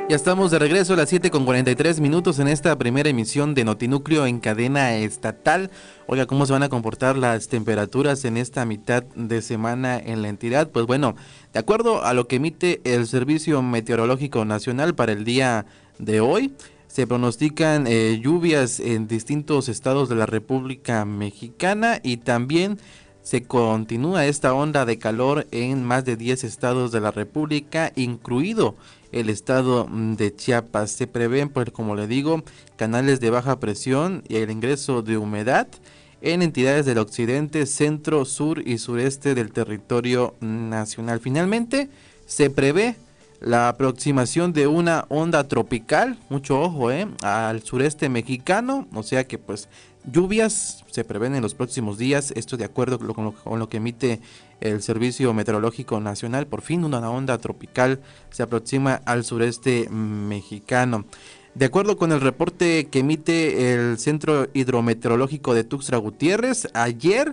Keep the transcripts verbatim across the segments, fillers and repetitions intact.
Ya estamos de regreso a las siete con cuarenta y tres minutos en esta primera emisión de Notinúcleo en cadena estatal. Oiga, ¿cómo se van a comportar las temperaturas en esta mitad de semana en la entidad? Pues bueno, de acuerdo a lo que emite el Servicio Meteorológico Nacional para el día de hoy, se pronostican eh, lluvias en distintos estados de la República Mexicana y también se continúa esta onda de calor en más de diez estados de la República, incluido el estado de Chiapas. Se prevén, pues como le digo, canales de baja presión y el ingreso de humedad en entidades del occidente, centro, sur y sureste del territorio nacional. Finalmente, se prevé la aproximación de una onda tropical, mucho ojo, eh, al sureste mexicano, o sea que pues lluvias se prevén en los próximos días, esto de acuerdo con lo, con lo que emite el Servicio Meteorológico Nacional. Por fin una onda tropical se aproxima al sureste mexicano. De acuerdo con el reporte que emite el Centro Hidrometeorológico de Tuxtla Gutiérrez, ayer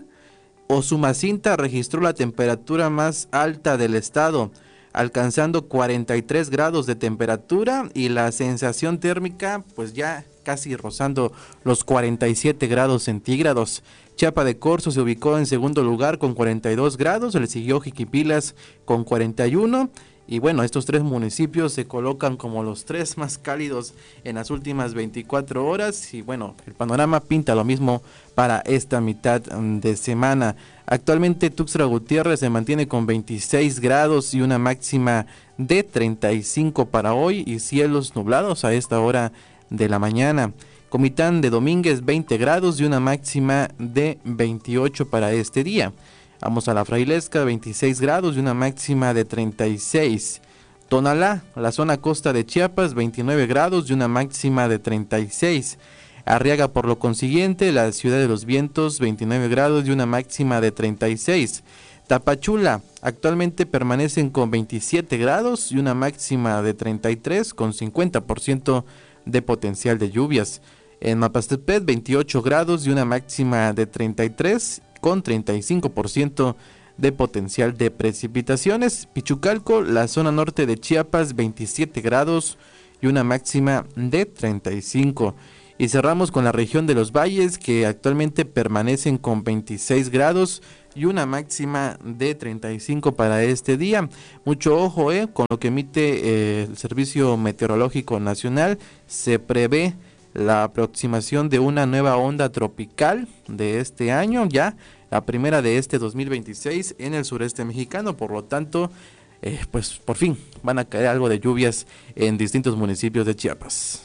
Usumacinta registró la temperatura más alta del estado, alcanzando cuarenta y tres grados de temperatura, y la sensación térmica pues ya casi rozando los cuarenta y siete grados centígrados. Chiapa de Corzo se ubicó en segundo lugar con cuarenta y dos grados, le siguió Jiquipilas con cuarenta y uno, y bueno, estos tres municipios se colocan como los tres más cálidos en las últimas veinticuatro horas, y bueno, el panorama pinta lo mismo para esta mitad de semana. Actualmente Tuxtla Gutiérrez se mantiene con veintiséis grados y una máxima de treinta y cinco para hoy y cielos nublados a esta hora de la mañana. Comitán de Domínguez veinte grados y una máxima de veintiocho para este día. Vamos a la Frailesca, veintiséis grados y una máxima de treinta y seis. Tonalá, la zona costa de Chiapas, veintinueve grados y una máxima de treinta y seis. Arriaga, por lo consiguiente, la ciudad de los vientos, veintinueve grados y una máxima de treinta y seis. Tapachula, actualmente permanecen con veintisiete grados y una máxima de treinta y tres, con cincuenta por ciento de potencial de lluvias. En Mapastepet, veintiocho grados y una máxima de treinta y tres, con treinta y cinco por ciento de potencial de precipitaciones. Pichucalco, la zona norte de Chiapas, veintisiete grados y una máxima de treinta y cinco. Y cerramos con la región de los valles, que actualmente permanecen con veintiséis grados y una máxima de treinta y cinco para este día. Mucho ojo eh, con lo que emite eh, el Servicio Meteorológico Nacional. Se prevé la aproximación de una nueva onda tropical de este año, ya la primera de este dos mil veintiséis en el sureste mexicano. Por lo tanto, eh, pues por fin van a caer algo de lluvias en distintos municipios de Chiapas.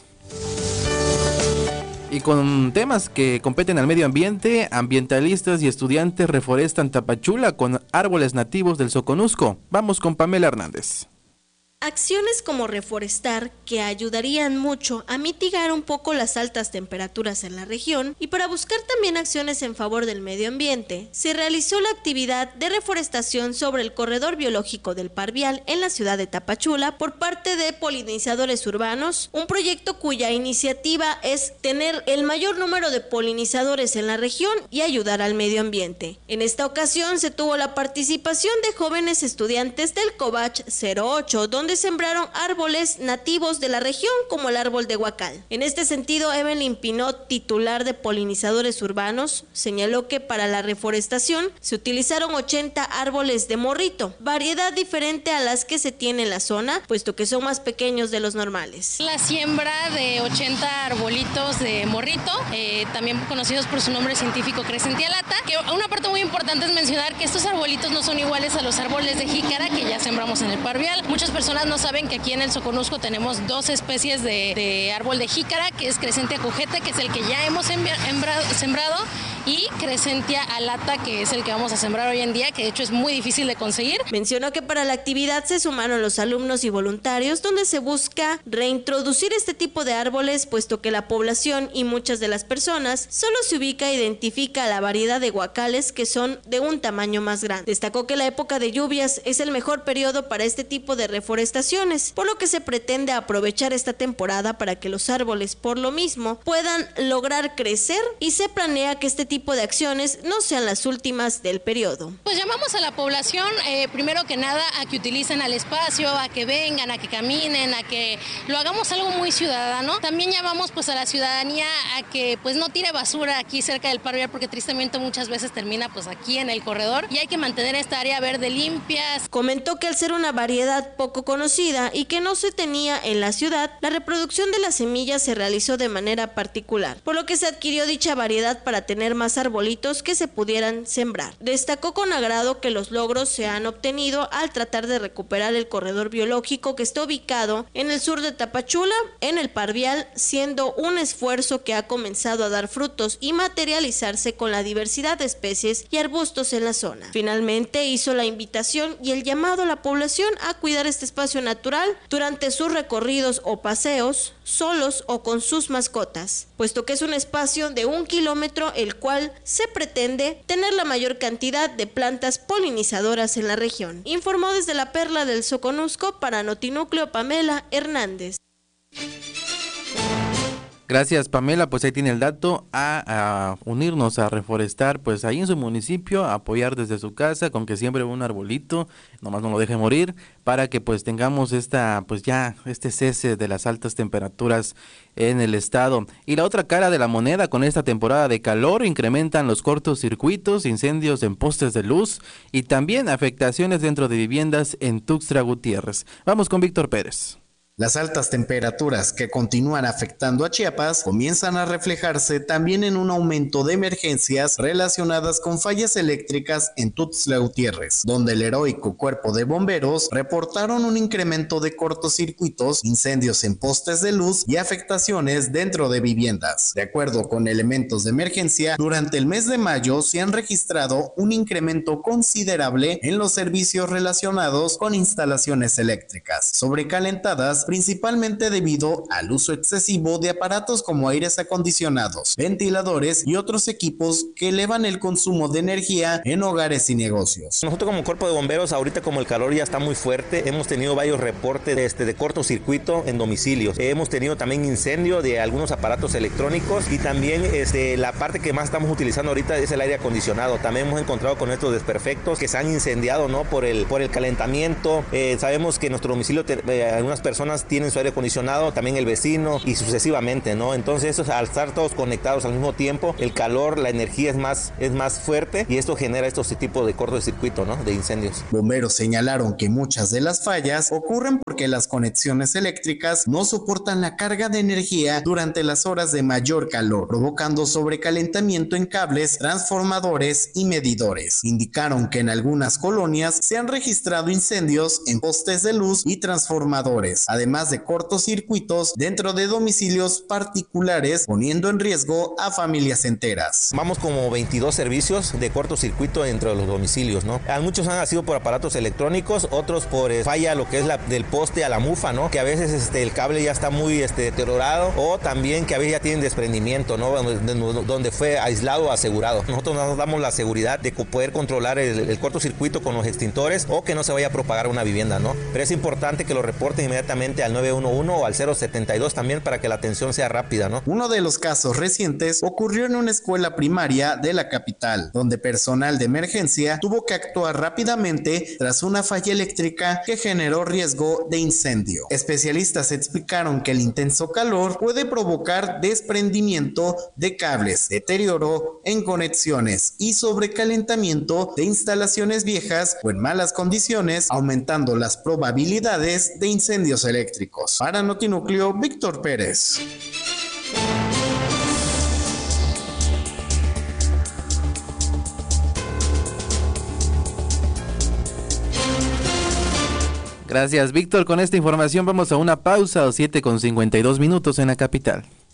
Y con temas que competen al medio ambiente, ambientalistas y estudiantes reforestan Tapachula con árboles nativos del Soconusco. Vamos con Pamela Hernández. Acciones como reforestar, que ayudarían mucho a mitigar un poco las altas temperaturas en la región, y para buscar también acciones en favor del medio ambiente, se realizó la actividad de reforestación sobre el corredor biológico del Parvial en la ciudad de Tapachula por parte de polinizadores urbanos, un proyecto cuya iniciativa es tener el mayor número de polinizadores en la región y ayudar al medio ambiente. En esta ocasión se tuvo la participación de jóvenes estudiantes del Covach cero ocho, donde sembraron árboles nativos de la región como el árbol de huacal. En este sentido, Evelyn Pinot, titular de Polinizadores Urbanos, señaló que para la reforestación se utilizaron ochenta árboles de morrito, variedad diferente a las que se tiene en la zona, puesto que son más pequeños de los normales. La siembra de ochenta arbolitos de morrito, eh, también conocidos por su nombre científico Crescentia lata, que una parte muy importante es mencionar que estos arbolitos no son iguales a los árboles de jícara que ya sembramos en el Parvial. Muchas personas no saben que aquí en el Soconusco tenemos dos especies de, de árbol de jícara, que es Crescentia cujete, que es el que ya hemos sembrado, y Crescentia alata, que es el que vamos a sembrar hoy en día, que de hecho es muy difícil de conseguir. Mencionó que para la actividad se sumaron los alumnos y voluntarios, donde se busca reintroducir este tipo de árboles, puesto que la población y muchas de las personas solo se ubica e identifica la variedad de huacales que son de un tamaño más grande. Destacó que la época de lluvias es el mejor periodo para este tipo de reforestaciones, por lo que se pretende aprovechar esta temporada para que los árboles por lo mismo puedan lograr crecer, y se planea que este tipo tipo de acciones no sean las últimas del periodo. Pues llamamos a la población, eh, primero que nada, a que utilicen el espacio, a que vengan, a que caminen, a que lo hagamos algo muy ciudadano. También llamamos pues a la ciudadanía a que pues no tire basura aquí cerca del Parque, porque tristemente muchas veces termina pues aquí en el corredor y hay que mantener esta área verde limpia. Comentó que al ser una variedad poco conocida y que no se tenía en la ciudad, la reproducción de las semillas se realizó de manera particular, por lo que se adquirió dicha variedad para tener más arbolitos que se pudieran sembrar. Destacó con agrado que los logros se han obtenido al tratar de recuperar el corredor biológico que está ubicado en el sur de Tapachula, en el Parvial, siendo un esfuerzo que ha comenzado a dar frutos y materializarse con la diversidad de especies y arbustos en la zona. Finalmente hizo la invitación y el llamado a la población a cuidar este espacio natural durante sus recorridos o paseos, solos o con sus mascotas, puesto que es un espacio de un kilómetro el cual se pretende tener la mayor cantidad de plantas polinizadoras en la región. Informó desde la Perla del Soconusco para Notinúcleo Pamela Hernández. Gracias, Pamela, pues ahí tiene el dato, a, a unirnos a reforestar, pues ahí en su municipio, a apoyar desde su casa, con que siembre un arbolito, nomás no lo deje morir, para que pues tengamos esta, pues ya, este cese de las altas temperaturas en el estado. Y la otra cara de la moneda, con esta temporada de calor, incrementan los cortocircuitos, incendios en postes de luz y también afectaciones dentro de viviendas en Tuxtla Gutiérrez. Vamos con Víctor Pérez. Las altas temperaturas que continúan afectando a Chiapas comienzan a reflejarse también en un aumento de emergencias relacionadas con fallas eléctricas en Tuxtla Gutiérrez, donde el heroico cuerpo de bomberos reportaron un incremento de cortocircuitos, incendios en postes de luz y afectaciones dentro de viviendas. De acuerdo con elementos de emergencia, durante el mes de mayo se han registrado un incremento considerable en los servicios relacionados con instalaciones eléctricas, sobrecalentadas principalmente debido al uso excesivo de aparatos como aires acondicionados, ventiladores y otros equipos que elevan el consumo de energía en hogares y negocios. Nosotros como cuerpo de bomberos, ahorita como el calor ya está muy fuerte, hemos tenido varios reportes de, este, de cortocircuito en domicilios. Hemos tenido también incendio de algunos aparatos electrónicos y también este, la parte que más estamos utilizando ahorita es el aire acondicionado. También hemos encontrado con estos desperfectos que se han incendiado, ¿no? por, el, por el calentamiento. Eh, sabemos que en nuestro domicilio te, eh, algunas personas tienen su aire acondicionado, también el vecino y sucesivamente, ¿no? Entonces, eso, al estar todos conectados al mismo tiempo, el calor, la energía es más, es más fuerte y esto genera estos tipos de cortocircuito, ¿no? De incendios. Bomberos señalaron que muchas de las fallas ocurren porque las conexiones eléctricas no soportan la carga de energía durante las horas de mayor calor, provocando sobrecalentamiento en cables, transformadores y medidores. Indicaron que en algunas colonias se han registrado incendios en postes de luz y transformadores, además de cortocircuitos dentro de domicilios particulares, poniendo en riesgo a familias enteras. Vamos como veintidós servicios de cortocircuito entre los domicilios, ¿no? Muchos han sido por aparatos electrónicos, otros por eh, falla lo que es la del poste a la mufa, ¿no? Que a veces este, el cable ya está muy este, deteriorado, o también que a veces ya tienen desprendimiento, ¿no? Donde, donde fue aislado o asegurado. Nosotros nos damos la seguridad de poder controlar el, el cortocircuito con los extintores o que no se vaya a propagar una vivienda, ¿no? Pero es importante que lo reporten inmediatamente al nueve uno uno o al cero setenta y dos también para que la atención sea rápida, ¿no? Uno de los casos recientes ocurrió en una escuela primaria de la capital, donde personal de emergencia tuvo que actuar rápidamente tras una falla eléctrica que generó riesgo de incendio. Especialistas explicaron que el intenso calor puede provocar desprendimiento de cables, deterioro en conexiones y sobrecalentamiento de instalaciones viejas o en malas condiciones, aumentando las probabilidades de incendios eléctricos. Para Notinúcleo, Víctor Pérez. Gracias, Víctor. Con esta información vamos a una pausa, siete con cincuenta y dos minutos en la capital.